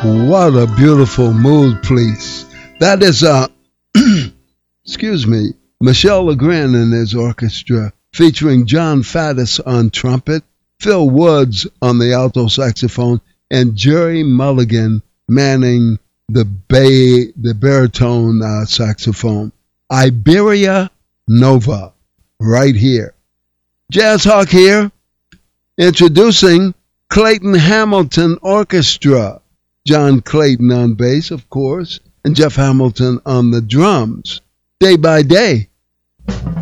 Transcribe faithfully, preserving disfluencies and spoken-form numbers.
What a beautiful mood, please. That is, uh, excuse me, Michel Legrand and his orchestra, featuring John Faddis on trumpet, Phil Woods on the alto saxophone, and Jerry Mulligan manning the bay, the baritone uh, saxophone. Iberia Nova, right here. Jazz Hawk here, introducing Clayton Hamilton Orchestra. John Clayton on bass, of course, and Jeff Hamilton on the drums. Day by Day.